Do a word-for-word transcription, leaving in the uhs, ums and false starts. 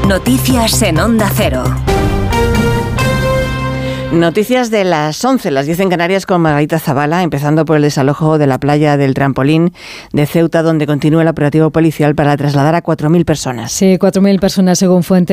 Noticias en Onda Cero. Noticias de las once, las diez en Canarias, con Margarita Zavala, empezando por el desalojo de la playa del Trampolín de Ceuta, donde continúa el operativo policial para trasladar a cuatro mil personas. Sí, cuatro mil personas según fuentes